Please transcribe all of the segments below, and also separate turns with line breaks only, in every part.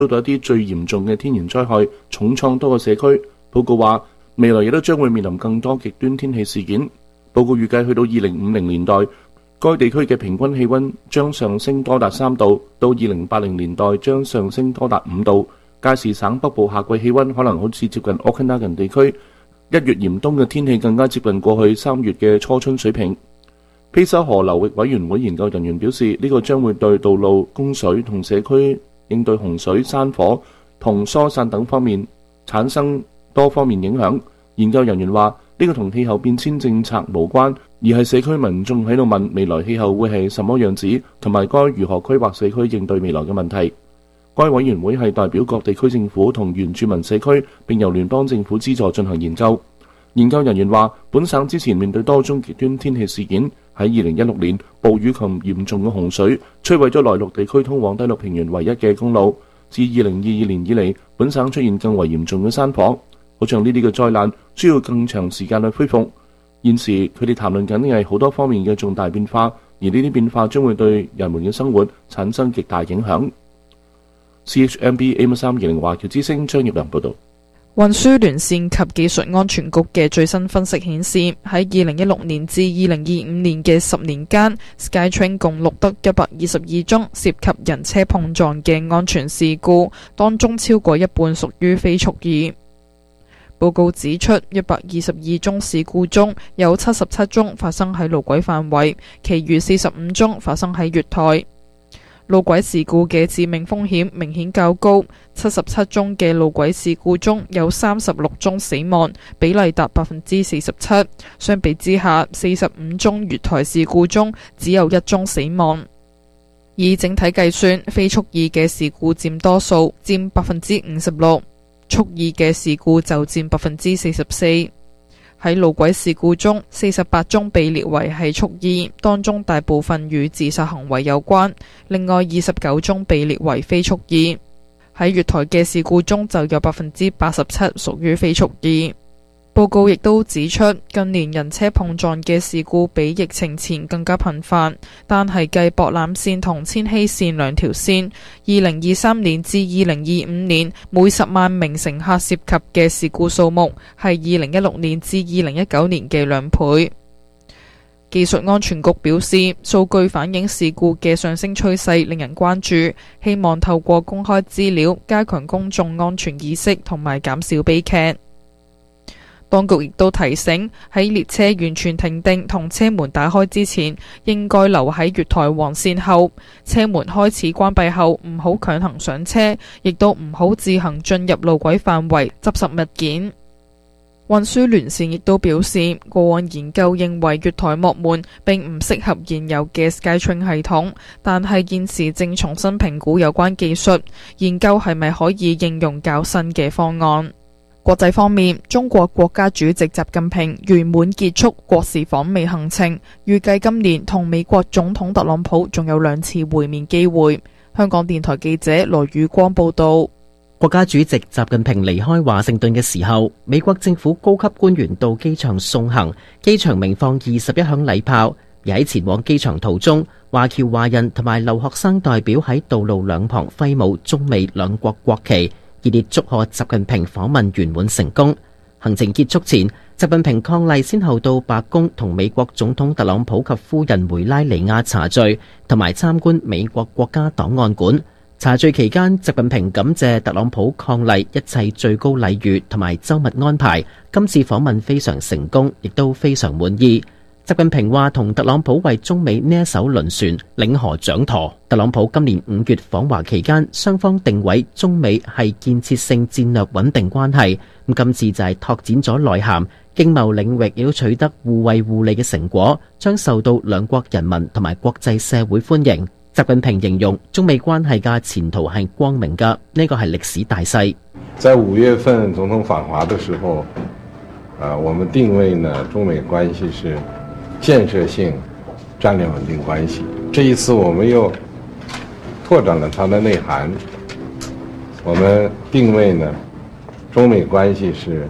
遭到一啲最嚴重嘅天然災害，重創多個社區。報告話，未來亦都將會面臨更多極端天氣事件。報告預計去到2050年代，該地區嘅平均氣溫將上升多達3度，到2080年代將上升多達5度。屆時省北部夏季氣溫可能好似接近奧克拉根地區1月嚴冬嘅天氣，更加接近過去3月嘅初春水平。披沙河流域委員會研究人員表示，呢個將會對道路供水同社區應對洪水、山火同疏散等方面產生多方面影響。研究人員話，呢個同氣候變遷政策無關，而係社區民眾喺度問未來氣候會係什麼樣子，同埋該如何規劃社區應對未來嘅問題。該委員會係代表各地區政府同原住民社區，並由聯邦政府資助進行研究。研究人員話，本省之前面對多宗極端天氣事件，喺2016年暴雨及嚴重嘅洪水摧毀咗內陸地區通往低陸平原唯一嘅公路。自2022年以嚟，本省出現更為嚴重嘅山火。好像呢啲嘅災難需要更長時間去恢復。現時佢哋談論緊嘅係好多方面嘅重大變化，而呢啲變化將會對人們嘅生活產生極大影響。CHMB AM320華僑之聲張業良報道。
運輸聯線及技術安全局嘅最新分析顯示，喺2016年至2025年嘅10年間 ，SkyTrain 共錄得122宗涉及人車碰撞嘅安全事故，當中超過一半屬於非蓄意。報告指出，122宗事故中有77宗發生喺路軌範圍，其餘45宗發生喺月台。路軌事故嘅致命風險明顯較高，77宗嘅路軌事故中有36宗死亡，比例達47%。相比之下，45宗月台事故中只有1宗死亡。以整體計算，非蓄意嘅事故佔多數，佔56%，蓄意嘅事故就佔44%。喺路軌事故中，48宗被列為係蓄意，當中大部分與自殺行為有關，另外29宗被列為非蓄意。喺月台嘅事故中就有87%屬於非蓄意。報告亦都指出，近年人車碰撞嘅事故比疫情前更加頻繁，但係計博覽線同千禧線兩條線，2023年至2025年每10萬名乘客涉及嘅事故數目係2016年至2019年嘅2倍。技術安全局表示，數據反映事故嘅上升趨勢令人關注，希望透過公開資料加強公眾安全意識同埋減少悲劇。當局亦都提醒，喺列車完全停定同車門打開之前，應該留喺月台黃線後。車門開始關閉後，唔好強行上車，亦都唔好自行進入路軌範圍執拾物件。運輸聯線亦都表示，過往研究認為月台幕門並唔適合現有嘅 SkyTrain 系統，但係現時正重新評估有關技術，研究係咪可以應用較新嘅方案。國際方面，中國國家主席習近平圓滿結束國事訪美行程，預計今年同美國總統特朗普仲有2次會面機會。香港電台記者羅宇光報道。
國家主席習近平離開華盛頓嘅時候，美國政府高級官員到機場送行，機場鳴放21響禮炮。而喺前往機場途中，華僑華人同埋留學生代表喺道路兩旁揮舞中美兩國國旗，熱烈祝賀習近平訪問圓滿成功。行程結束前，習近平伉儷先後到白宮同美國總統特朗普及夫人梅拉尼亞茶聚，同埋參觀美國國家檔案館。茶聚期間，習近平感謝特朗普伉儷一切最高禮遇同埋周密安排，今次訪問非常成功，亦都非常滿意。習近平話同特朗普為中美呢一艘輪船領河掌舵。特朗普今年5月訪華期間，雙方定位中美係建設性戰略穩定關係。咁今次就係拓展咗內涵，經貿領域亦都取得互惠互利嘅成果，將受到兩國人民同埋國際社會歡迎。習近平形容中美關係嘅前途係光明嘅，呢個係歷史大勢。
在5月份總統訪華的時候，我們定位呢中美關係是建設性戰略穩定關係。這一次我們又拓展了它的內涵，我們定位呢中美關係是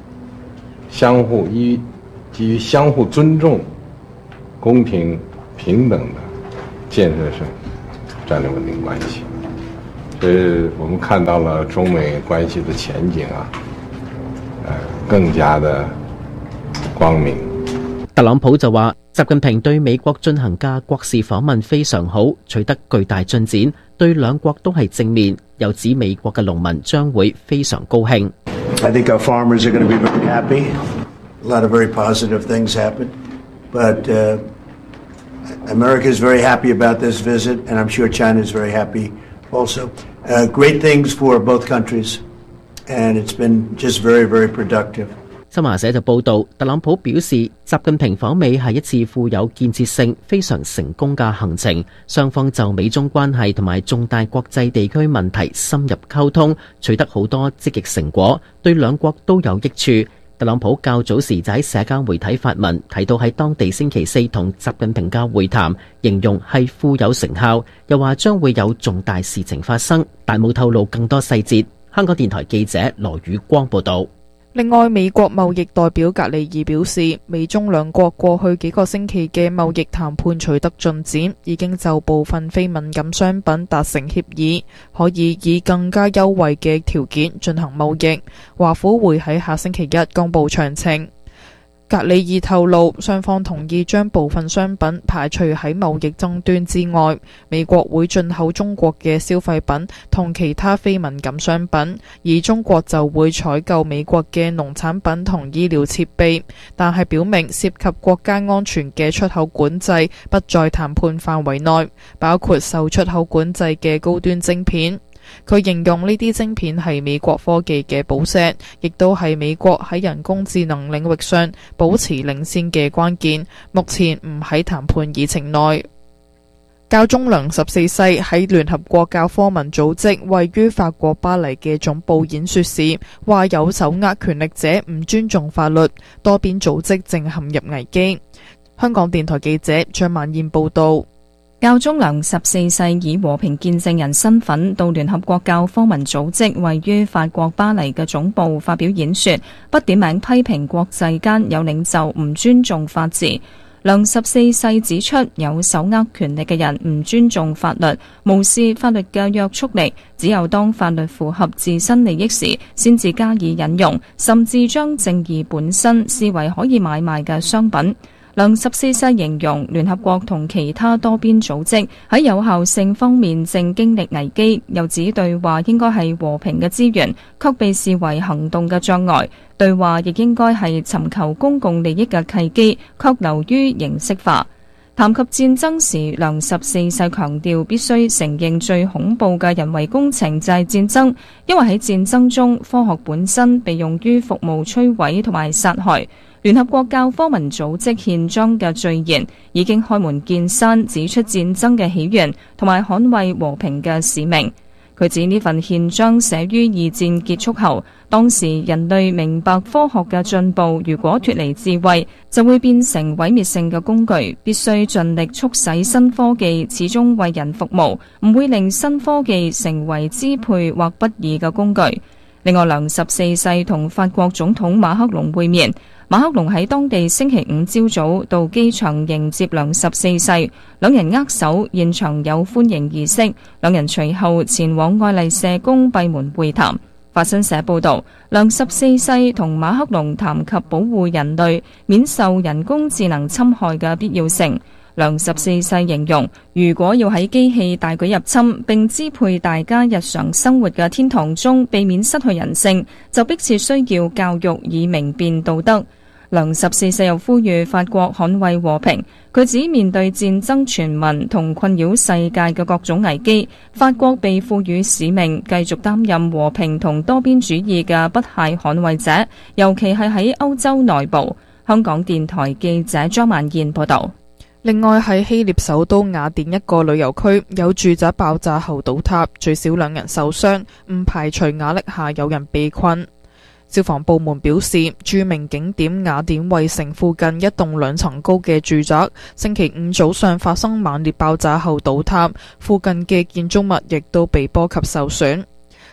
基於相互尊重、公平平等的建設性戰略穩定關係。 所以我們看到了中美關係的前景更加的光明。
特朗普就話，習近平對美國進行嘅國事訪問非常好，取得巨大進展，對兩國都係正面。又指美國嘅農民將會非常高興。
I think our farmers are going to be very happy. A lot of very positive things happen, but America is very happy about this visit, and I'm sure China is very happy also. Great things for both countries, and it's been just very, very productive.
新華社就報道，特朗普表示，習近平訪美係一次富有建設性、非常成功嘅行程，雙方就美中關係同埋重大國際地區問題深入溝通，取得好多積極成果，對兩國都有益處。特朗普較早時就喺社交媒體發文，提到喺當地星期四同習近平嘅會談，形容係富有成效，又話將會有重大事情發生，但冇透露更多細節。香港電台記者羅宇光報道。
另外，美國貿易代表格里爾表示，美中兩國過去幾個星期嘅貿易談判取得進展，已經就部分非敏感商品達成協議，可以以更加優惠嘅條件進行貿易。華府會喺下星期一公布詳情。格里爾透露，雙方同意將部分商品排除喺貿易爭端之外。美國會進口中國嘅消費品同其他非敏感商品，而中國就會採購美國嘅農產品同醫療設備。但係表明涉及國家安全嘅出口管制不在談判範圍內，包括受出口管制嘅高端晶片。佢形容呢啲晶片係美國科技嘅寶石，亦都係美國喺人工智能領域上保持領先嘅關鍵。目前唔喺談判議程內。教宗良14世喺聯合國教科文組織位於法國巴黎嘅總部演說時，話有手握權力者唔尊重法律，多邊組織正陷入危機。香港電台記者張曼燕報道。
教宗良14世以和平見證人身份到聯合國教科文組織位於法國巴黎嘅總部發表演說，不點名批評國際間有領袖唔尊重法治。良14世指出，有手握權力嘅人唔尊重法律，無視法律嘅約束力，只有當法律符合自身利益時，先至加以引用，甚至將正義本身視為可以買賣嘅商品。良14世形容聯合國同其他多邊組織喺有效性方面正經歷危機，又指對話應該係和平嘅資源，卻被視為行動嘅障礙；對話亦應該係尋求公共利益嘅契機，卻流於形式化。談及戰爭時，良14世強調必須承認最恐怖嘅人為工程就係戰爭，因為喺戰爭中，科學本身被用於服務摧毀同埋殺害。聯合國教科文組織憲章嘅序言已經開門見山指出戰爭嘅起源同埋捍衛和平嘅使命。佢指呢份憲章寫於二戰結束後，當時人類明白科學嘅進步如果脫離智慧，就會變成毀滅性嘅工具，必須盡力促使新科技始終為人服務，唔會令新科技成為支配或不義嘅工具。另外，良14世同法國總統馬克龍會面。馬克龍喺當地星期五朝早到機場迎接良14世，兩人握手，現場有歡迎儀式。兩人隨後前往愛麗舍宮閉門會談。法新社報道，良14世同馬克龍談及保護人類免受人工智能侵害嘅必要性。良14世形容，如果要喺機器大舉入侵並支配大家日常生活嘅天堂中避免失去人性，就迫切需要教育以明辨道德。良14世又呼籲法國捍衛和平，佢指面對戰爭傳聞同困擾世界嘅各種危機，法國被賦予使命，繼續擔任和平同多邊主義嘅不懈捍衛者，尤其係喺歐洲內部。香港電台記者張曼燕報道。
另外喺希臘首都雅典一個旅遊區，有住宅爆炸後倒塌，最少2人受傷，唔排除瓦礫下有人被困。消防部門表示，著名景點雅典衛城附近一棟2層高嘅住宅，星期五早上發生猛烈爆炸後倒塌，附近嘅建築物亦都被波及受損。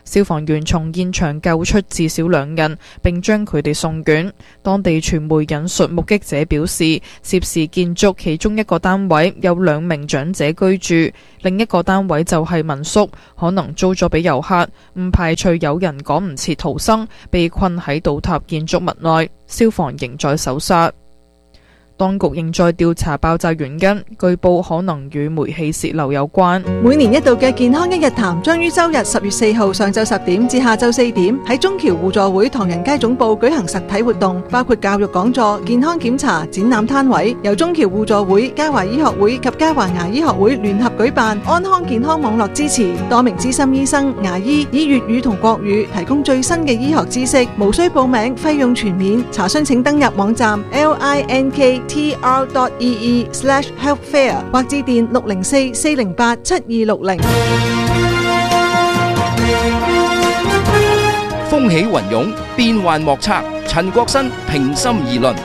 消防員從現場救出至少2人，並將佢哋送院。當地傳媒引述目擊者表示，涉事建築其中一個單位有2名長者居住，另一個單位就係民宿，可能租咗俾遊客，唔排除有人趕唔切逃生，被困喺倒塌建築物內。消防仍在搜查。當局仍在調查爆炸原因，據報可能與煤氣洩漏有關。
每年一度嘅健康一日談將於周日10月4號上晝10點至下晝4點喺中橋互助會唐人街總部舉行實體活動，包括教育講座、健康檢查、展覽攤位，由中橋互助會、嘉華醫學會及嘉華牙醫學會聯合舉辦，安康健康網絡支持，多名資深醫生、牙醫以粵語同國語提供最新嘅醫學知識，無需報名，費用全免。查詢請登入網站 linktr.ee/healthfair 或致電604-408-7260。
風起雲湧，變幻莫測。陳國新平心而論。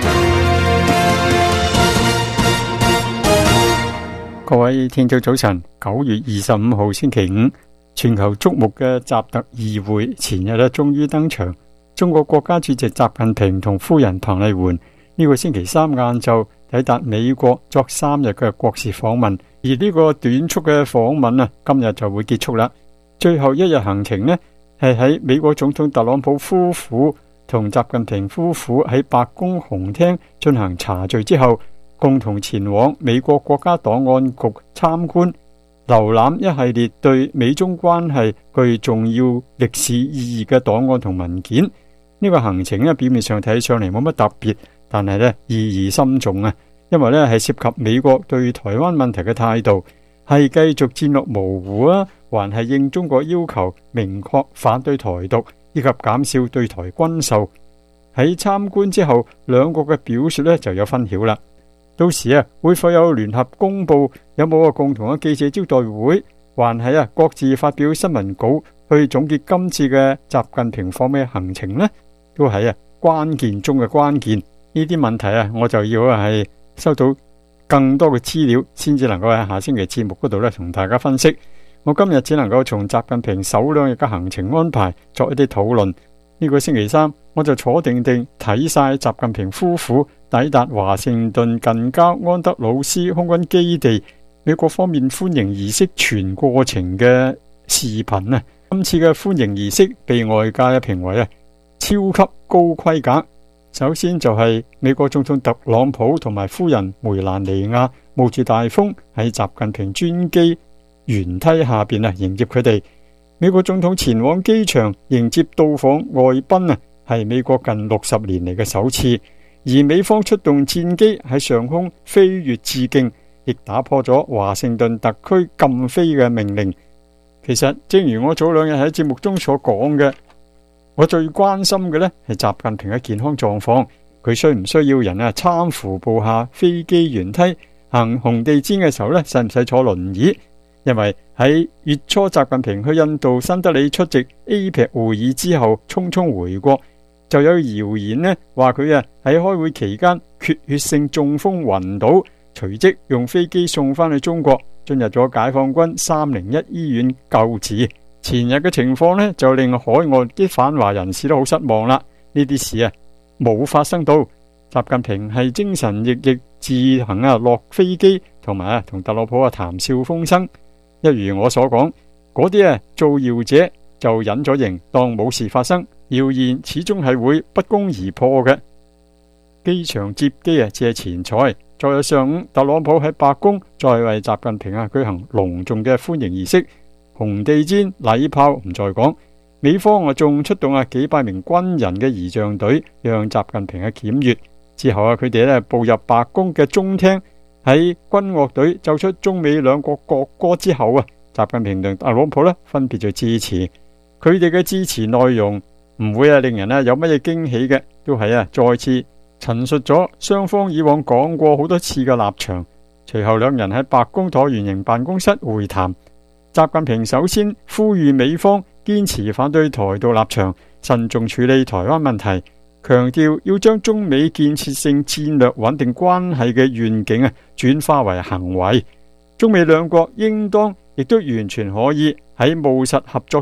各位聽眾早晨，9月25號星期五，全球矚目嘅習特議會前日終於登場。中國國家主席習近平同夫人彭麗媛呢個星期三晏晝抵達美國作3日嘅國事訪問，而呢個短促嘅訪問今日就會結束啦。最後一日行程呢，係喺美國總統特朗普夫婦同習近平夫婦喺白宮紅廳進行茶敘之後，共同前往美國國家檔案局參觀，瀏覽一系列對美中關係具重要歷史意義嘅檔案同文件。呢個行程表面上睇上嚟冇乜特別，但係意義深重啊！因為係涉及美國對台灣問題嘅態度，係繼續戰略模糊啊，還係應中國要求明確反對台獨，以及減少對台軍售。喺參觀之後，兩國嘅表述就有分曉啦。到時會否有聯合公布，有冇共同嘅記者招待會，還係各自發表新聞稿去總結今次嘅習近平訪美行程呢？都係關鍵中嘅關鍵。呢啲問題我就要係收到更多嘅資料，先至能夠喺下星期節目嗰度同大家分析。我今日只能夠從習近平首2日嘅行程安排作一啲討論。呢個星期三我就坐定定睇晒習近平夫婦抵達華盛頓近郊安德魯斯空軍基地美國方面歡迎儀式全過程嘅視頻。今次嘅歡迎儀式被外界評為超級高規格。首先就係美國總統特朗普同埋夫人梅蘭妮亞冒住大風喺習近平專機舷梯下邊迎接佢哋。美國總統前往機場迎接到訪外賓係美國近60年嚟嘅首次。而美方出動戰機喺上空飛越致敬，亦打破咗華盛頓特區禁飛嘅命令。其實正如我早2日喺節目中所講嘅，我最關心嘅係習近平嘅健康狀況，佢需唔需要人攙扶步下飛機舷梯，行紅地毯嘅時候使唔使坐輪椅？因為喺月初習近平去印度新德里出席 APEC 會議之後匆匆回國，就有謠言話佢喺開會期間缺血性中風暈倒，隨即用飛機送翻去中國，進入咗解放軍301醫院救治。前日嘅情況就令海外啲反華人士都好失望啦。呢啲事冇發生到，習近平係精神奕奕自行落飛機，同埋同特朗普談笑風生。一如我所講，嗰啲造謠者就隱咗形，當冇事發生。謠言始終係會不攻而破嘅。機場接機只係前菜。昨日上午，特朗普喺白宮再為習近平舉行隆重嘅歡迎儀式。紅地毯、禮炮唔再講，美方仲出動幾百名軍人嘅儀仗隊，讓習近平檢閱。之後佢哋步入白宮嘅中廳，喺軍樂隊奏出中美兩國國歌之後習近平同特朗普分別就致辭。佢哋嘅致辭內容唔會令人有乜嘢驚喜嘅，都係再次陳述咗雙方以往講過好多次嘅立場。隨後兩人喺白宮橢圓形辦公室會談。習近平首先呼籲美方堅持反對台獨立場，慎重處理台灣問題，強調要將中美建設性戰略穩定關係嘅願景轉化為行為。中美兩國應當亦都完全可以喺務實合作中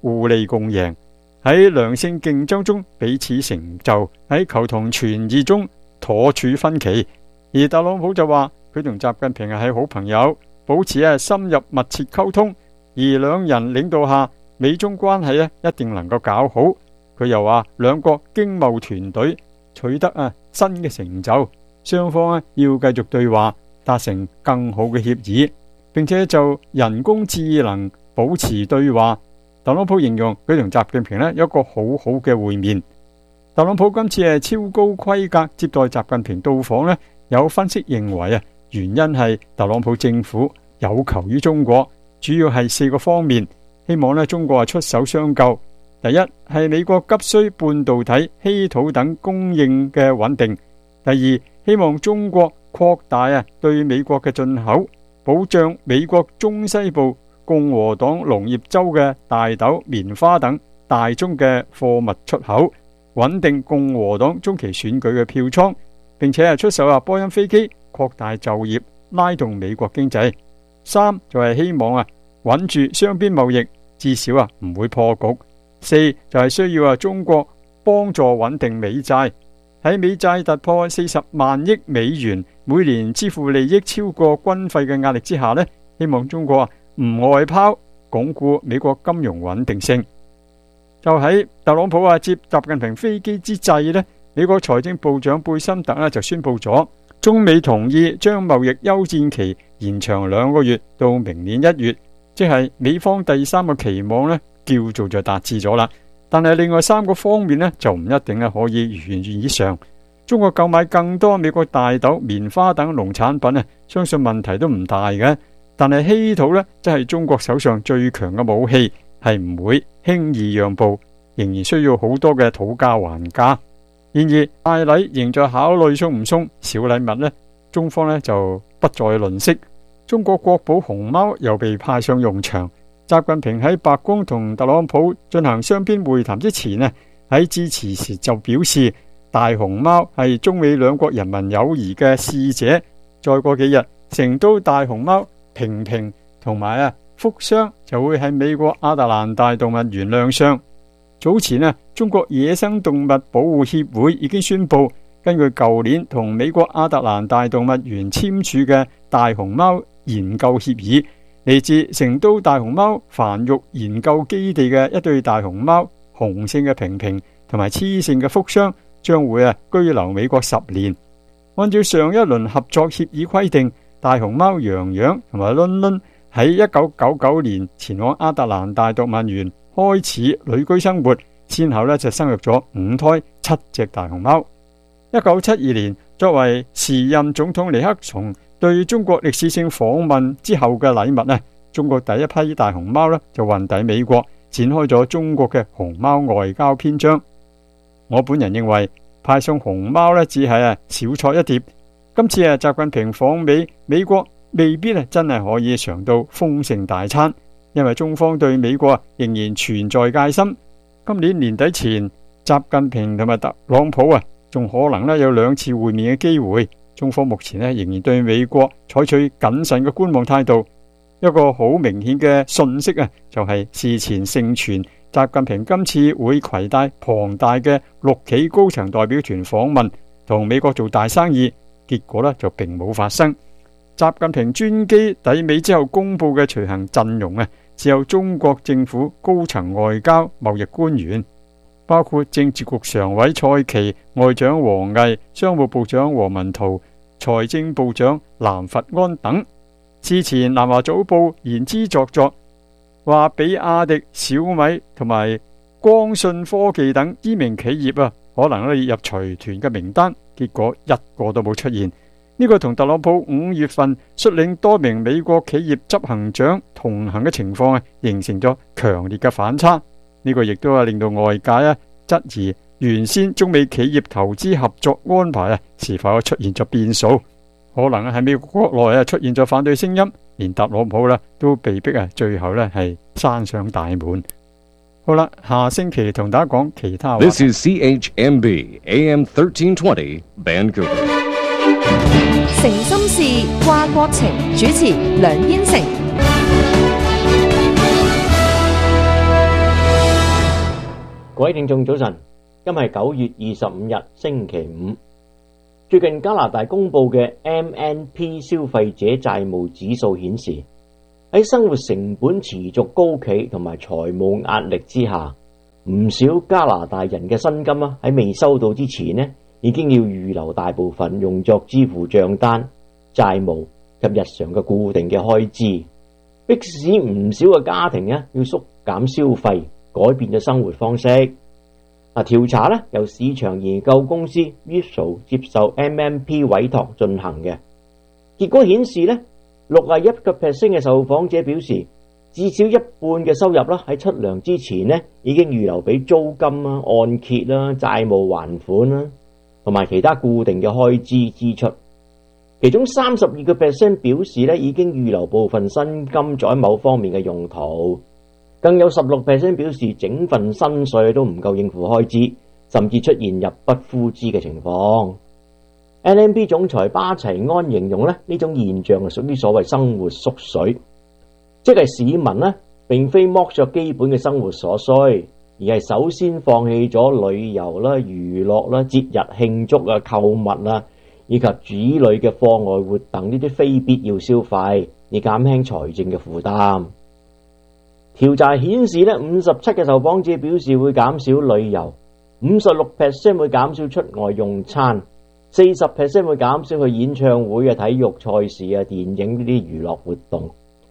互利共贏，喺良性競爭中彼此成就，喺求同存異中妥處分歧。而特朗普就話佢同習近平係好朋友，保持深入密切溝通，而兩人領導下美中關係一定能夠搞好。佢又話兩國經貿團隊取得新嘅成就，雙方要繼續對話，達成更好嘅協議，並且就人工智能保持對話。特朗普形容佢同習近平有一個好好嘅會面。特朗普今次係超高規格接待習近平到訪，有分析認為原因係特朗普政府有求於中國，主要係4個方面，希望中國出手相救。第一係美國急需半導體、稀土等供應嘅穩定；第二，希望中國擴大對美國嘅進口，保障美國中西部共和黨農業州嘅大豆、棉花等大宗嘅貨物出口，穩定共和黨中期選舉嘅票倉，並且出售波音飛機，擴大就業，拉動美國經濟。3就係希望穩住雙邊貿易，至少唔會破局。4就係需要中國幫助穩定美債，喺美債突破40萬億美元，每年支付利益超過軍費嘅壓力之下，希望中國唔外拋，鞏固美國金融穩定性。就喺特朗普接習近平飛機之際，美國財政部長貝森特就宣布咗，中美同意將貿易休戰期延長2個月到明年1月，即係美方第3個期望叫做就達至咗啦。但係另外3個方面就唔一定可以如願以償。中國購買更多美國大豆、棉花等農產品相信問題都唔大嘅。但係稀土即係中國手上最強嘅武器，係唔會輕易讓步，仍然需要好多嘅討價還價。然而大禮仍在考慮送唔送，小禮物中方就不再吝嗇。中國國寶熊貓又被派上用場。習近平喺白宮同特朗普進行雙邊會談之前喺致辭時就表示，大熊貓係中美兩國人民友誼嘅使者。再過幾日，成都大熊貓平平同埋福箱就會喺美國亞特蘭大動物園亮相。早前中國野生動物保護協會已經宣布，根據舊年同美國亞特蘭大動物園簽署嘅大熊貓研究協議，嚟自成都大熊貓繁育研究基地嘅一對大熊貓，雄性嘅平平同埋雌性嘅福箱將會居留美國10年。按照上一輪合作協議規定，大熊貓洋洋同埋倫倫喺1999年前往亞特蘭大動物園開始旅居生活，先後就生育咗5胎7隻大熊貓。1972年作為時任總統尼克松對中國歷史性訪問之後嘅禮物，中國第一批大熊貓就運抵美國，展開咗中國嘅熊貓外交篇章。我本人認為派送熊貓只係小菜一碟。今次習近平訪美國未必真係可以嘗到豐盛大餐，因為中方對美國仍然存在戒心。今年年底前，習近平同埋特朗普仲可能有2次會面嘅機會。中方目前仍然對美國採取謹慎嘅觀望態度。一個好明顯嘅訊息就係事前盛傳習近平今次會攜帶龐大嘅6企高層代表團訪問，同美國做大生意，結果就並冇發生。習近平專機抵美之後公布嘅隨行陣容只有中國政府高層外交貿易官員，包括政治局常委蔡奇、外長王毅、商務部長王文濤、財政部長藍佛安等。事前南華早報言之鑿鑿，話比亞迪、小米同埋光信科技等知名企業可能列入隨團嘅名單，結果一個都冇出現。呢個同特朗普5月份率領多名美國企業執行長同行嘅情況形成咗強烈嘅反差。呢個亦都令到外界質疑原先中美企業投資合作安排是否出現咗變數，可能喺美國國內出現咗反對聲音，連特朗普都被逼最後係閂上大門。好啦，下星期同大家講其他話。
This is CHMB AM 1320 Vancouver。
誠心事，掛國情，主持梁燕城。
各位聽眾早晨，今日係9月25日星期五。最近加拿大公布嘅 MNP 消費者債務指數顯示，喺生活成本持續高企同埋財務壓力之下，唔少加拿大人嘅薪金喺未收到之前呢，已經要預留大部分用作支付賬單、債務及日常嘅固定嘅開支，迫使唔少嘅家庭要縮減消費，改變咗生活方式。調查由市場研究公司 Visual 接受 MNP 委託進行嘅，結果顯示61% 嘅受訪者表示，至少一半嘅收入喺出糧之前已經預留俾租金按揭債務還款同埋其他固定嘅開支支出。其中32% 表示已經預留部分薪金作喺某方面嘅用途，更有16% 表示整份薪水都唔夠應付開支，甚至出現入不敷支嘅情況。NMP 總裁巴齊安形容呢種現象係屬於所謂生活縮水，即係市民並非剝削基本嘅生活所需，而係首先放棄咗旅遊娛樂節日慶祝購物以及主類嘅課外活動呢啲非必要消費，以減輕財政嘅負擔。調查顯示57嘅受訪者表示會減少旅遊，56% 會減少出外用餐，40% 會減少去演唱會體育賽事電影呢啲娛樂活動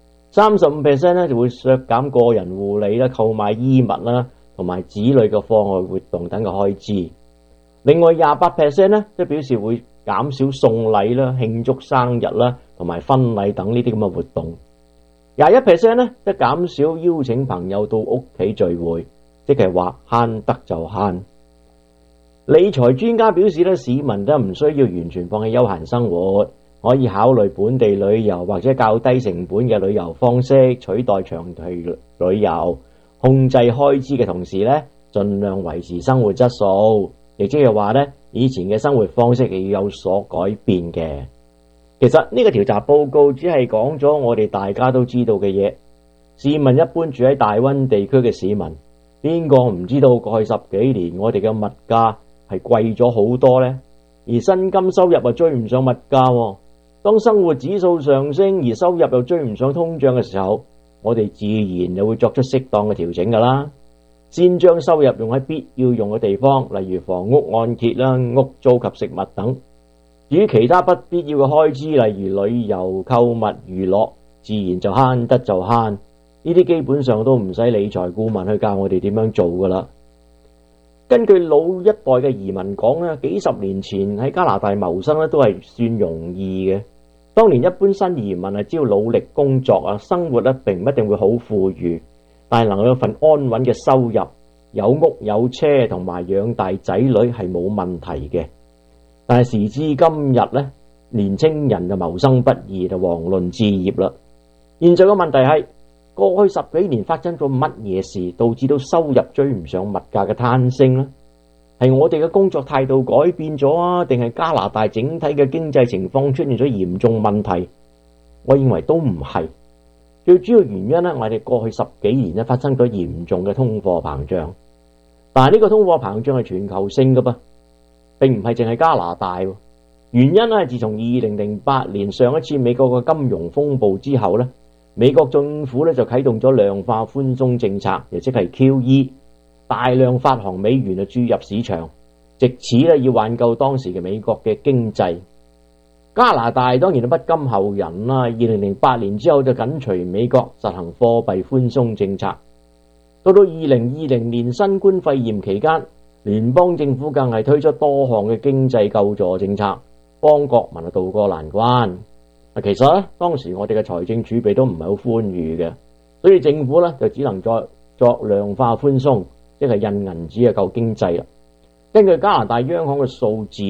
，35% 就會削減個人護理購買衣物同埋子女嘅課外活動等嘅開支。另外28% 都表示會減少送禮慶祝生日同埋婚禮等呢啲咁嘅活動。21% 都減少邀請朋友到屋企聚會，即係話慳得就慳。理財專家表示市民都唔需要完全放棄休閒生活，可以考慮本地旅遊或者較低成本嘅旅遊方式取代長期旅遊，控制開支嘅同時盡量維持生活質素，亦即係話以前嘅生活方式係要有所改變嘅。其實呢個調查報告只係講咗我哋大家都知道嘅嘢。試問一般住喺大溫地區嘅市民，邊個唔知道過去10幾年我哋嘅物價係貴咗好多呢？而薪金收入追唔上物價，當生活指數上升而收入又追唔上通脹嘅時候，我哋自然就會作出適當嘅調整噶啦。先將收入用喺必要用嘅地方，例如房屋按揭屋租及食物等。至於其他不必要嘅開支，例如旅遊、購物、娛樂，自然就慳得就慳。呢啲基本上都唔使理財顧問去教我哋點樣做噶啦。根據老一代嘅移民講幾十年前喺加拿大謀生都係算容易嘅。當年一般新移民只要努力工作生活並唔一定會好富裕，但係能夠有份安穩嘅收入，有屋有車同埋養大仔女係冇問題嘅。但係時至今日年青人就謀生不易，就遑論置業啦。現在嘅問題係過去10幾年發生咗乜嘢事，導致到收入追唔上物價嘅攀升呢？係我哋嘅工作態度改變咗定係加拿大整體嘅經濟情況出現咗嚴重問題？我認為都唔係。最主要原因我哋過去10幾年發生咗嚴重嘅通貨膨脹，但係呢個通貨膨脹係全球性嘅噃，並唔係淨係加拿大。原因係自從2008年上一次美國嘅金融風暴之後美國政府就啟動咗量化寬鬆政策，亦即係 QE， 大量發行美元注入市場，藉此要挽救當時嘅美國嘅經濟。加拿大當然不甘後人啦，2008年之後就緊隨美國實行貨幣寬鬆政策。到2020年新冠肺炎期間，聯邦政府更係推出多項嘅經濟救助政策，幫國民渡過難關。其實當時我哋嘅財政儲備都唔係好寬裕嘅，所以政府就只能再作量化寬鬆，即係印銀紙救經濟啦。根據加拿大央行嘅數字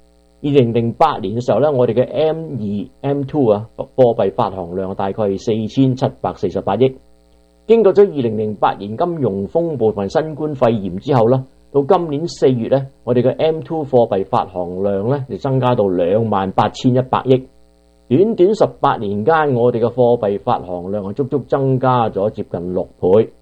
2008年嘅時候我哋嘅 M2 貨幣發行量大概係4748億。經過咗2008年金融風暴同新冠肺炎之後到今年4月我哋嘅 M2 貨幣發行量就增加到28100億。短短18年間，我哋嘅貨幣發行量足足增加咗接近6倍。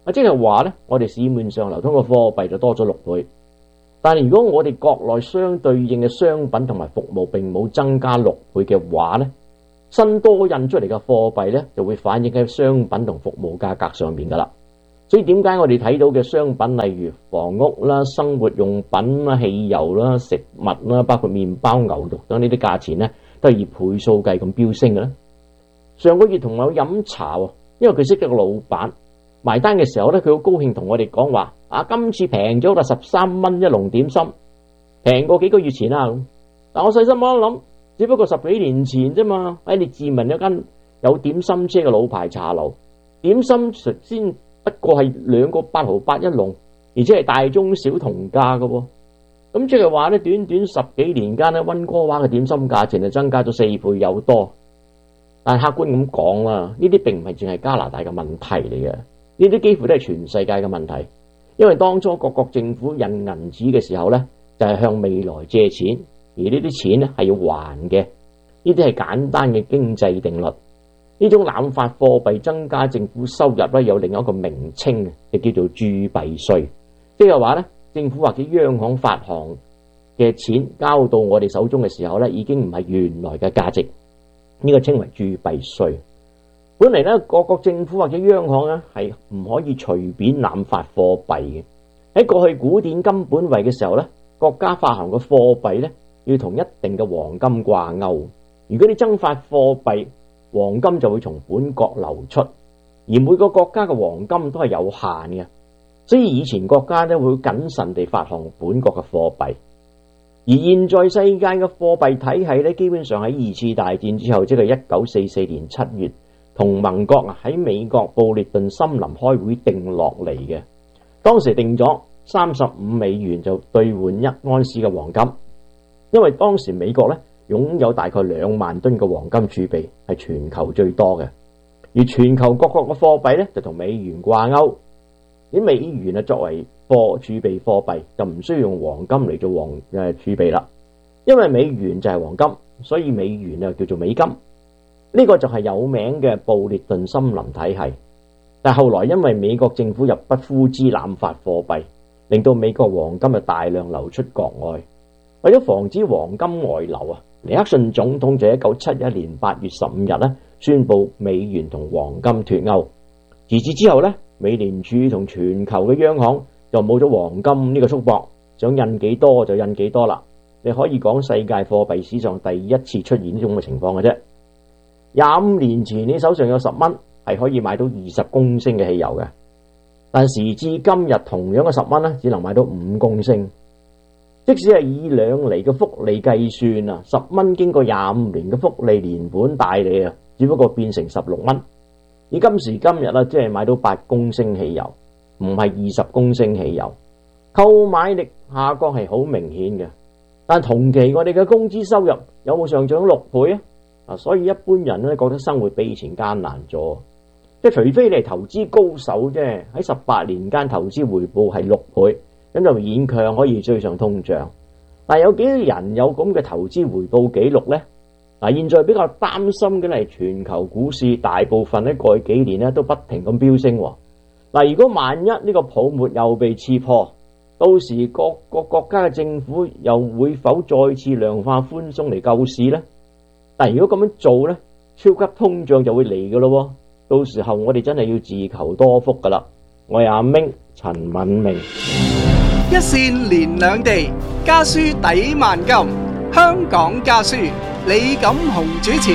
即係話呢，我哋市面上流通嘅貨幣就多咗6倍。但係如果我哋國內相對應嘅商品同埋服務並冇增加6倍嘅話呢，新多印出嚟嘅貨幣呢就會反映喺商品同服務價格上面噶啦。所以點解我哋睇到嘅商品，例如房屋啦、生活用品啦、汽油啦、食物啦，包括麵包、牛肉等呢啲價錢呢，都係以倍數計咁飆升嘅咧？上個月同我飲茶喎，因為佢識得個老闆。埋單嘅時候咧，佢好高興同我哋講話：今次平咗啦，13蚊一籠點心，平過幾個月前啦。但我細心諗一諗，只不過10幾年前啫嘛。喺列治文有間有點心車嘅老牌茶樓，點心先不過係2個8毫8一籠，而且係大中小同價嘅喎。咁即係話咧，短短10幾年間咧，溫哥華嘅點心價錢就增加咗4倍有多。但係客觀咁講啦，呢啲並唔係淨係加拿大嘅問題嚟嘅。呢啲幾乎都係全世界嘅問題，因為當初各國政府印銀紙嘅時候呢，就係向未來借錢，而呢啲錢呢係要還嘅。呢啲係簡單嘅經濟定律。呢種濫發貨幣增加政府收入呢，有另一個名稱，就叫做鑄幣稅。即係話呢，政府或者央行發行嘅錢交到我哋手中嘅時候呢，已經唔係原來嘅價值，呢個稱為鑄幣稅。本嚟咧，各國政府或者央行咧係唔可以隨便濫發貨幣嘅。喺過去古典金本位嘅時候咧，國家發行嘅貨幣咧要同一定嘅黃金掛鈎。如果你增發貨幣，黃金就會從本國流出，而每個國家嘅黃金都係有限嘅，所以以前國家咧會謹慎地發行本國嘅貨幣。而現在世界嘅貨幣體系咧，基本上喺2次大戰之後，即係1944年7月。同盟國喺美國布列頓森林開會定落嚟嘅，當時定咗35美元就兌換1安士嘅黃金，因為當時美國咧擁有大概2萬噸嘅黃金儲備，係全球最多嘅。而全球各國嘅貨幣咧就同美元掛鈎，啲美元啊作為儲備貨幣就唔需要用黃金嚟做儲備啦，因為美元就係黃金，所以美元啊叫做美金。呢個就係有名嘅布列頓森林體系，但後來因為美國政府入不敷支濫發貨幣，令到美國黃金大量流出國外。為咗防止黃金外流啊，尼克遜總統就喺1971年8月15日咧宣布美元同黃金脫鈎。自此之後咧，美聯儲同全球嘅央行就冇咗黃金呢個束縛，想印幾多就印幾多啦。你可以講世界貨幣史上第一次出現呢種嘅情況嘅啫。25年前你手上有10蚊，係可以買到20公升嘅汽油嘅，但時至今日同樣嘅10蚊咧，只能買到5公升。即使係以2厘嘅複利計算啊，10蚊經過25年嘅複利連本帶利啊，只不過變成16蚊。而今時今日啊，即係買到8公升汽油，唔係20公升汽油，購買力下降係好明顯嘅。但同期我哋嘅工資收入有冇上漲6倍啊？所以一般人咧覺得生活比以前艱難咗，即係除非你係投資高手啫，喺18年間投資回報係6倍，咁就勉強可以追上通脹。但係有幾多人有咁嘅投資回報記錄呢？現在比較擔心嘅係全球股市，大部分喺過去幾年咧都不停咁飆升。如果萬一呢個泡沫又被刺破，到時各個國家嘅政府又會否再次量化寬鬆嚟救市呢？但如果咁樣做呢，超級通脹就會嚟噶咯。到時候我哋真係要自求多福噶啦。我係阿明陳敏明。
一線連兩地，家書抵萬金。香港家書，李錦雄主持。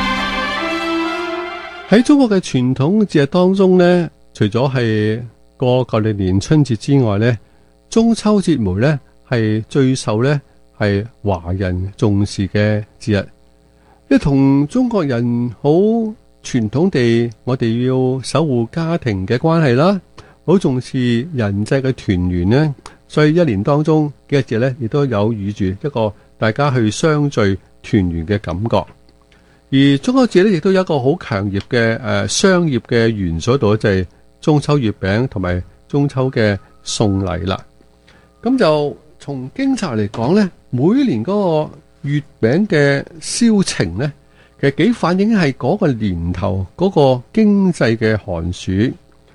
喺中國嘅傳統節日當中呢，除咗係過舊曆年春節之外呢，中秋節梅呢係最受呢係華人重視嘅節日。同中國人好傳統地，我哋要守護家庭嘅關係啦，好重視人際嘅團圓呢，所以一年當中幾日節呢，亦都有預住一個大家去相聚團圓嘅感覺。而中秋節呢，亦都有一個好強烈嘅商業嘅元素喺度，就係中秋月餅同埋中秋嘅送禮啦。咁就從經濟嚟講呢，每年嗰個月餅嘅銷情呢，其實幾反映係嗰個年頭嗰個經濟嘅寒暑。咁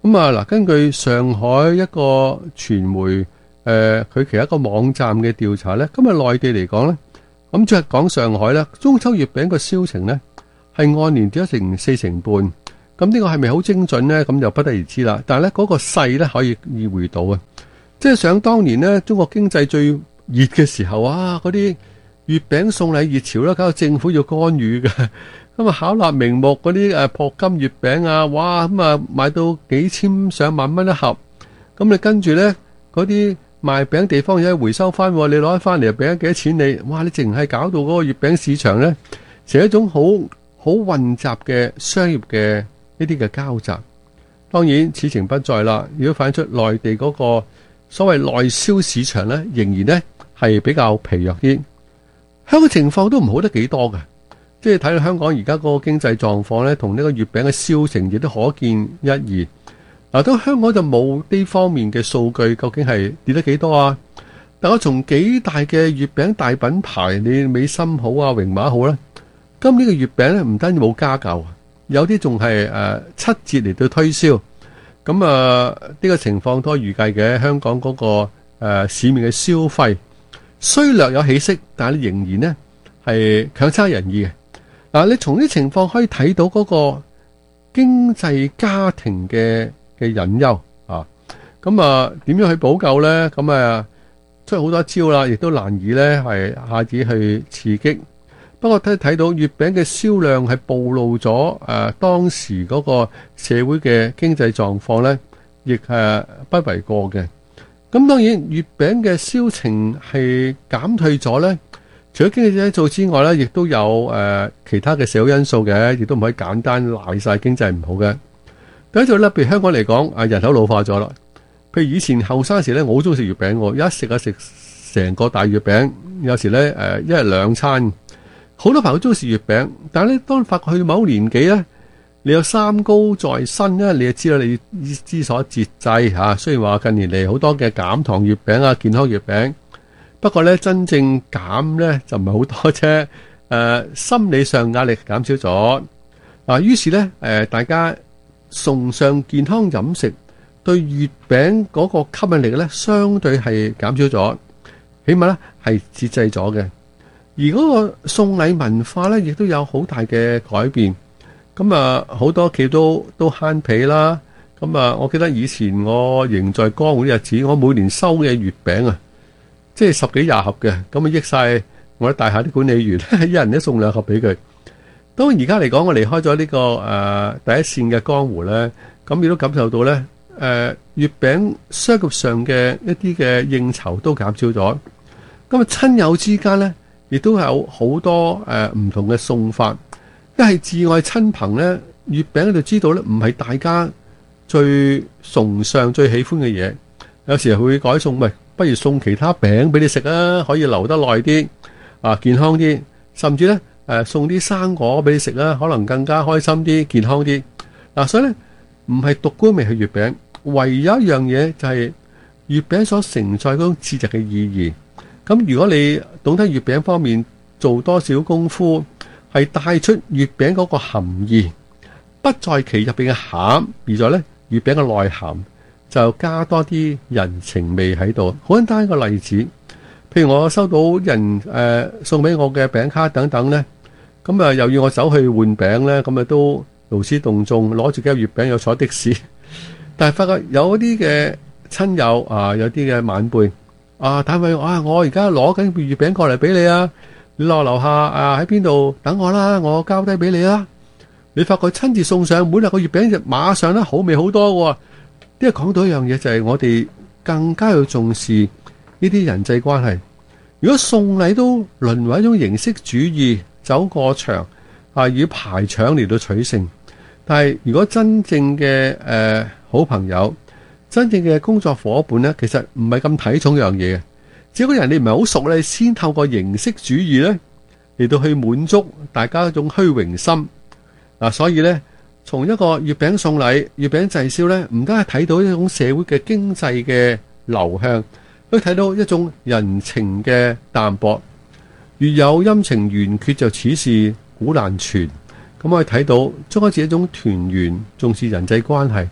咁啊嗱，根據上海一個傳媒佢其一個網站嘅調查咧，今日內地嚟講咧，咁即係講上海咧，中秋月餅個銷情咧係按年跌咗成4成半。咁呢個係咪好精準咧？咁就不得而知啦。但係咧嗰個勢咧可以意會到啊，即係想當年咧，中國經濟最熱嘅時候啊，嗰啲月餅送禮熱潮啦，搞到政府要干預嘅。咁啊，巧立名目嗰啲朴金月餅啊，哇咁啊賣到幾千上萬蚊一盒。咁你跟住咧嗰啲賣餅地方有回收翻，你攞翻嚟又俾咗幾多錢你？哇！你淨係搞到嗰個月餅市場咧，成一種好混雜嘅商業嘅呢啲嘅交集。當然此情不在啦，如果反映出內地嗰個所謂內銷市場咧，仍然咧係比較疲弱啲。香港情況都唔好得幾多嘅。即係睇到香港而家嗰個經濟狀況咧，同呢個月餅嘅銷情亦都可見一二。嗱，到香港就冇呢方面嘅數據，究竟係跌得幾多啊？但我從幾大嘅月餅大品牌，你美心好啊、榮華好咧，今年嘅月餅咧唔單止冇加價，有啲仲係7折嚟到推銷。咁呢個情況都係預計嘅。香港嗰個市面嘅消費雖略有起色，但係仍然咧係強差人意嘅。嗱，你從啲情況可以睇到嗰個經濟家庭嘅隱憂啊。咁點樣去補救咧？咁出好多招啦，亦都難以咧係下子去刺激。不過睇到月餅嘅銷量係暴露咗當時嗰個社會嘅經濟狀況咧，亦係不為過嘅。咁當然月餅嘅銷情係減退咗咧。除咗經濟因素之外咧，亦都有其他嘅社會因素嘅，亦都唔可以簡單賴晒經濟唔好嘅。第一就咧，譬如香港嚟講，人口老化咗啦。譬如以前後生時咧，我好中意食月餅喎，一食成個大月餅，有時咧一日2餐。好多朋友中意食月餅，但係咧當發覺去某年紀咧，你有三高在身咧，你就知道你要知所節制嚇。雖然話近年嚟好多嘅減糖月餅啊、健康月餅。不過咧，真正減咧就唔係好多啫。心理上壓力減少咗。於是咧，大家崇尚健康飲食，對月餅嗰個吸引力咧，相對係減少咗，起碼咧係節制咗嘅。而嗰個送禮文化咧，亦都有好大嘅改變。咁好多企都慳皮啦。咁我記得以前我仍在江湖啲日子，我每年收嘅月餅啊，即係10幾20盒嘅，咁益晒我啲大廈啲管理員，一人都送2盒俾佢。當然而家嚟講，我離開咗呢個第一線嘅江湖咧，咁亦都感受到咧，月餅商業上嘅一啲嘅應酬都減少咗。咁親友之間咧，亦都有好多唔同嘅送法。一係至愛親朋咧，月餅就知道咧，唔係大家最崇尚、最喜歡嘅嘢。有時會改送，不如送其他餅俾你食啊，可以留得耐啲，健康啲。甚至咧，送啲生果俾你食啊，可能更加開心啲、健康啲。所以咧，唔係獨沽味係月餅，唯有一樣嘢就係月餅所承載嗰種節日嘅意義。咁如果你懂得月餅方面做多少功夫，係帶出月餅嗰個含義，不在其入邊嘅餡，而在咧月餅嘅內涵。就加多啲人情味喺度。好簡單一個例子，譬如我收到人送俾我嘅餅卡等等咧，咁又要我走去換餅咧，咁都勞師動眾，攞住幾盒月餅又坐的士。但係發覺有一啲嘅親友有啲嘅晚輩打俾我而家攞緊月餅過嚟俾你啊，你落樓下喺邊度等我啦，我交低俾你啦。你發覺親自送上每日個月餅就馬上咧好味好多喎。因為講到一樣嘢就係我哋更加要重視呢啲人際關係。如果送禮都淪為一種形式主義，走過場以排場嚟到取勝，但係如果真正嘅好朋友、真正嘅工作伙伴咧，其實唔係咁睇重樣嘢嘅。只要個人你唔係好熟咧，先透過形式主義咧嚟到去滿足大家一種虛榮心。所以咧。從一個月餅送禮、月餅滯銷咧，唔單係睇到一種社會嘅經濟嘅流向，都睇到一種人情嘅淡薄。月有陰晴圓缺，就此事古難全。咁可以睇到中國自己一種團圓、重視人際關係，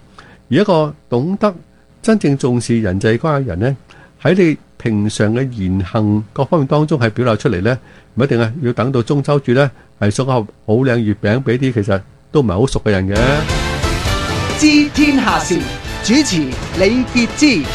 而一個懂得真正重視人際關係嘅人呢，喺你平常嘅言行各方面當中係表達出嚟呢，唔一定啊，要等到中秋節呢係送盒好靚月餅俾啲其實都唔係好熟嘅人嘅。
知天下事，主持李傑之。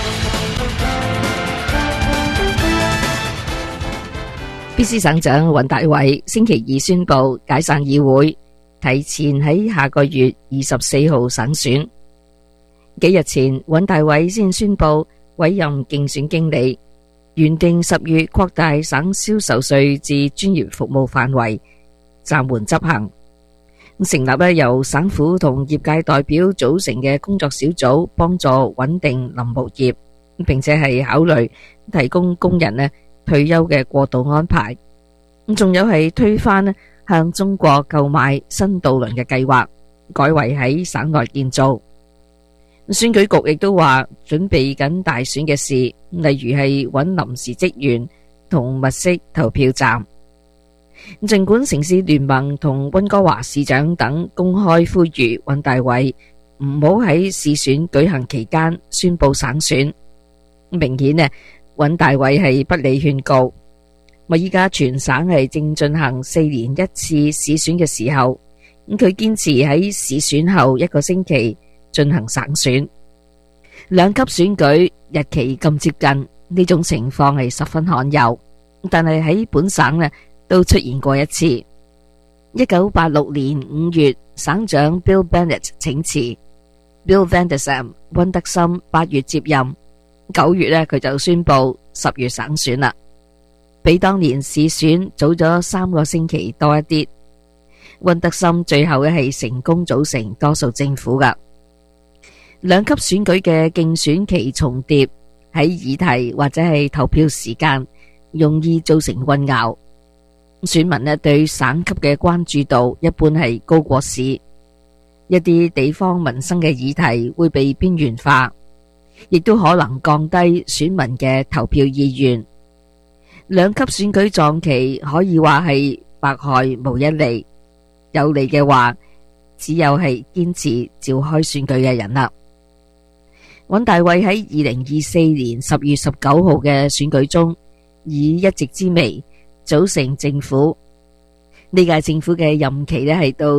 BC 省長尹大偉星期二宣布解散議會，提前喺下個月24號省選。幾日前，尹大偉先宣布委任競選經理，原定10月擴大省銷售稅至專業服務範圍，暫緩執行。成立由省府同業界代表組成嘅工作小組，幫助穩定林務業，並且係考慮提供工人退休嘅過渡安排。仲有係推翻向中國購買新渡輪嘅計劃，改為喺省內建造。選舉局亦都話準備緊大選嘅事，例如係揾臨時職員同物色投票站。儘管城市聯盟同溫哥華市長等公開呼籲尹大偉唔好喺市選舉行期間宣布省選，明顯尹大偉係不理勸告。依家全省係正進行4年1次市選嘅時候，佢堅持喺市選後1個星期進行省選。兩級選舉日期咁接近，呢種情況係十分罕有，但係喺本省都出現過一次。1986年5月，省長 Bill Bennett 請辭，Bill Vander Zalm 溫德森8月接任，9月佢就宣布10月省選啦，比當年市選早咗3個星期多一啲。溫德森最後係成功組成多數政府噶。兩級選舉嘅競選期重疊，喺議題或者係投票時間容易造成混淆。選民對省級嘅關注度一般係高過市，一啲地方民生嘅議題會被邊緣化，亦都可能降低選民嘅投票意願。兩級選舉撞期可以話係百害無一利，有利嘅話只有係堅持召開選舉嘅人啦。尹大偉喺2024年10月19號嘅選舉中以一席之微組成政府，呢屆政府嘅任期係到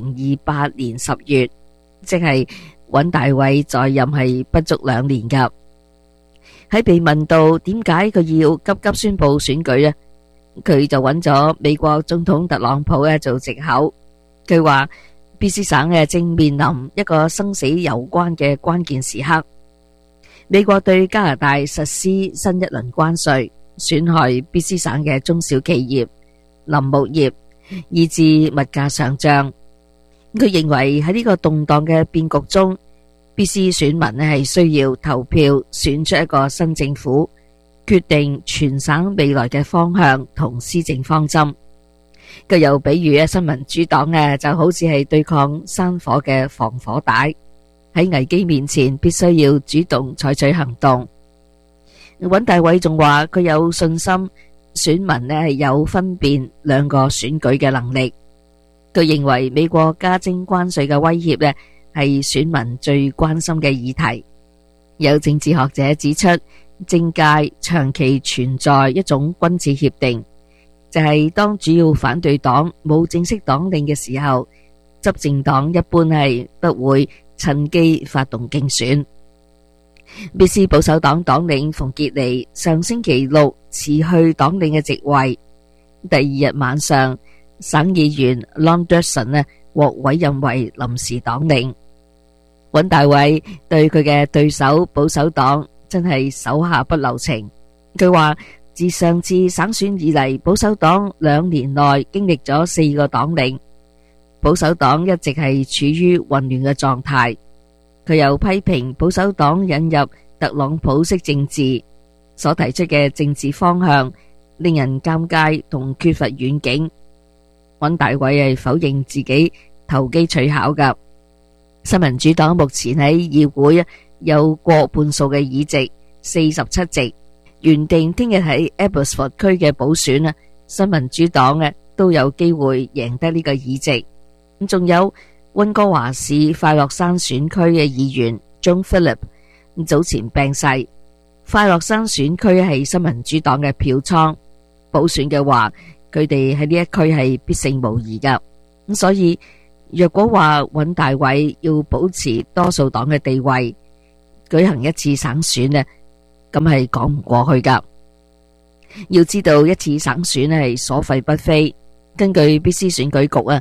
2028年10月，即係尹大偉在任係不足2年噶。喺被問到點解佢要急急宣布選舉，佢就揾咗美國總統特朗普做藉口。佢話 BC 省正面臨一個生死攸關嘅關鍵時刻，美國對加拿大實施新一輪關稅，損害 BC 省嘅中小企業、林務業，以致物價上漲。佢認為喺呢個動盪嘅變局中，BC 選民係需要投票選出一個新政府，決定全省未來嘅方向同施政方針。佢又比喻新民主黨就好似係對抗山火嘅防火帶，喺危機面前必須要主動採取行動。尹大偉仲話佢有信心選民係有分辨兩個選舉嘅能力。佢認為美國加徵關稅嘅威脅係選民最關心嘅議題。有政治學者指出，政界長期存在一種君子協定，就係當主要反對黨冇正式黨領嘅時候，執政黨一般係不會趁機發動競選。BC 保守黨黨領馮傑尼上星期六辭去黨領嘅職位，第二日晚上，省議員 Lon Derson 獲委任為臨時黨領。尹大偉對佢嘅對手保守黨真係手下不留情。佢話自上次省選以嚟，保守黨2年內經歷咗4個黨領，保守黨一直係處於混亂嘅狀態。佢又批評保守黨引入特朗普式政治所提出嘅政治方向令人尷尬同缺乏遠景。尹大偉係否認自己投機取巧㗎。新民主黨目前喺議會有過半數嘅議席，47席，原定聽日喺 Abbotsford 區嘅補選，新民主黨都有機會贏得呢個議席。仲有溫哥華市快樂山選區嘅議員 John Philip 早前病逝。快樂山選區係新民主黨嘅票倉，補選嘅話，佢哋喺呢一區係必勝無疑噶。咁所以若果話尹大偉要保持多數黨嘅地位，舉行一次省選呢，咁係講唔過去噶。要知道一次省選係所費不菲，根據 BC 選舉局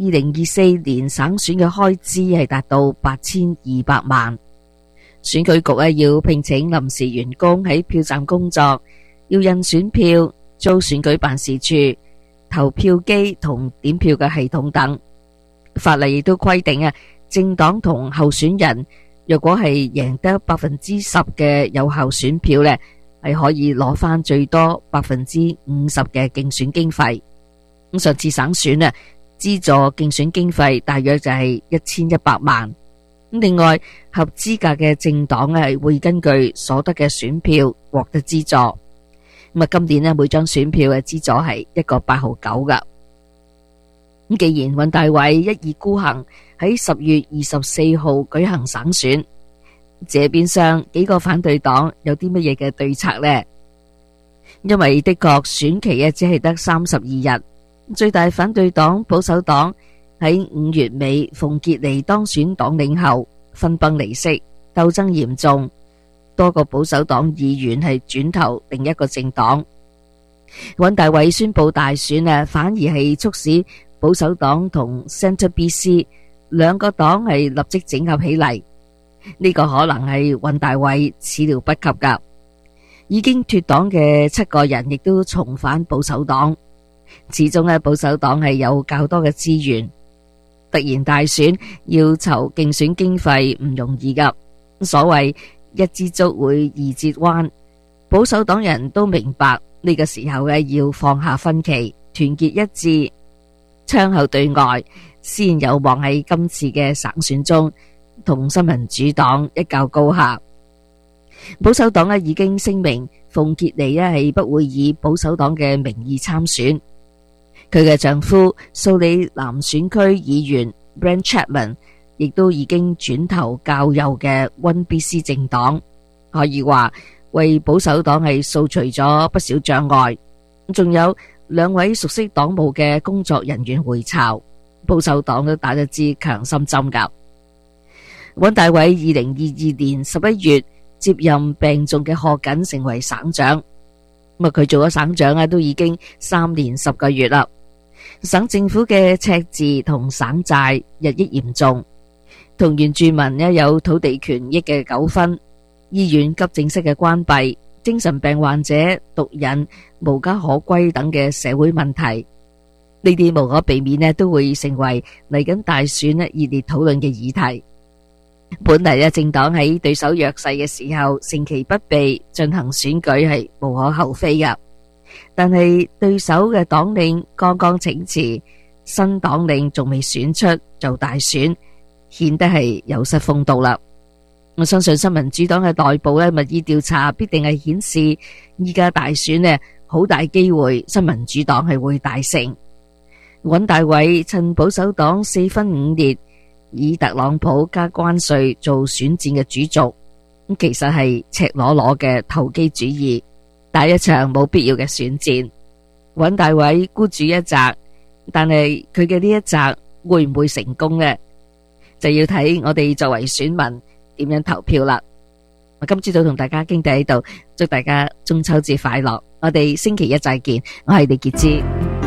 2024年省選嘅開支係達到8200萬。選舉局要聘請臨時員工喺票站工作，要印選票、租選舉辦事處、投票機同點票嘅系統等。法例亦都規定政黨同候選人若果係贏得10%嘅有效選票呢，係可以攞翻最多50%嘅競選經費。咁上次省選資助競選經費大約就係1100萬。另外，合資格嘅政黨會根據所得嘅選票獲得資助。咁今年每張選票嘅資助係1個8毫9噶。咁既然尹大偉一意孤行喺10月24號舉行省選，這邊上幾個反對黨有啲乜嘢嘅對策呢？因為的確選期只係得32日，最大反對黨保守黨喺5月尾馮傑尼當選黨領後分崩離析，鬥爭嚴重，多個保守黨議員係轉投另一個政黨。尹大偉宣布大選反而係促使保守黨同 Centre BC 兩個黨係立即整合起嚟。呢個可能係尹大偉始料不及噶。已經脫黨嘅7個人亦都重返保守黨，始終保守黨係有較多嘅資源。突然大選要籌競選經費唔容易噶，所謂一支竹會易折彎，保守黨人都明白呢個時候要放下分歧，團結一致，窗口對外，先有望喺今次嘅省選中同新民主黨一較高下。保守黨已經聲明馮傑尼係不會以保守黨嘅名義參選。佢嘅丈夫素里南選區議員 Brent Chapman 亦都已經轉投較右嘅 One BC 政黨，可以話為保守黨係掃除咗不少障礙。仲有2位熟悉黨務嘅工作人員回巢，保守黨都打咗支強心針噶。尹大偉2022年11月接任病重嘅賀錦成為省長，佢做咗省長都已經3年10個月啦。省政府嘅赤字同省債日益嚴重，同原住民有土地權益嘅糾紛，醫院急症室嘅關閉，精神病患者毒癮無家可歸等嘅社會問題，呢啲無可避免都會成為嚟緊大選熱烈討論嘅議題。本嚟政黨喺對手弱勢嘅時候乘其不備進行選舉係無可厚非噶，但係對手嘅黨領剛剛請辭，新黨領仲未選出就大選，顯得係有失風度啦。我相信新民主黨嘅內部民意調查必定係顯示，依家大選好大機會新民主黨係會大勝。尹大偉趁保守黨4分5裂，以特朗普加關稅做選戰嘅主軸，其實係赤裸裸嘅投機主義，打一場冇必要嘅選戰。尹大偉孤注一擲，但係佢嘅呢一擲會唔會成功呢？就要睇我哋作為選民點樣投票啦。我今朝早同大家傾偈喺度，祝大家中秋節快樂。我哋星期一再見，我係李潔芝。